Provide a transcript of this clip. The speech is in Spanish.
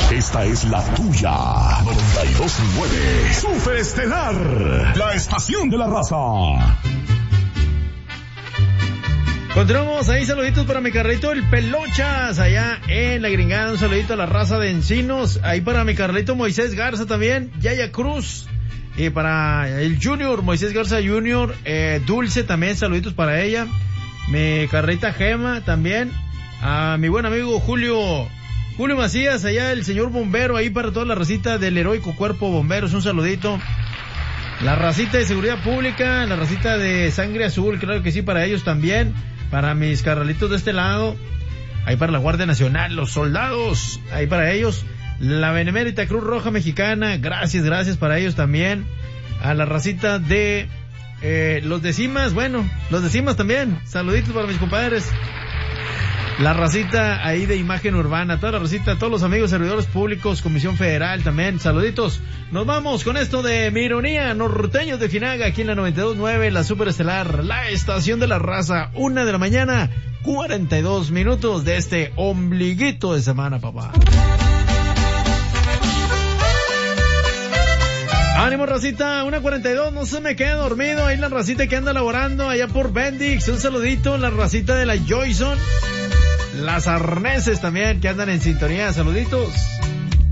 Esta es la tuya. 92.9 Super Estelar, la estación de la raza. Continuamos ahí, saluditos para mi carrito el Pelochas, allá en La Gringada, un saludito a la raza de Encinos, ahí para mi carrito Moisés Garza también, Yaya Cruz, y para el Junior, Moisés Garza Junior, Dulce también, saluditos para ella, mi carrita Gema también, a mi buen amigo Julio Macías, allá el señor bombero, ahí para toda la racita del heroico cuerpo bomberos, un saludito. La racita de seguridad pública, la racita de sangre azul, claro que sí, para ellos también. Para mis carnalitos de este lado, ahí para la Guardia Nacional, los soldados, ahí para ellos. La Benemérita Cruz Roja Mexicana, gracias para ellos también. A la racita de los de Cimas, los de Cimas también, saluditos para mis compadres. La racita ahí de Imagen Urbana, toda la racita, todos los amigos servidores públicos, Comisión Federal también, saluditos. Nos vamos con esto de Mi Ironía, Norteños de Finaga, aquí en la 92.9, la Super Estelar, la estación de la raza, 1 de la mañana, 42 minutos de este ombliguito de semana, papá. Ánimo, racita, 1:42, no se me quede dormido, ahí la racita que anda laborando allá por Bendix, un saludito, la racita de la Joyson. Las arneses también que andan en sintonía, saluditos.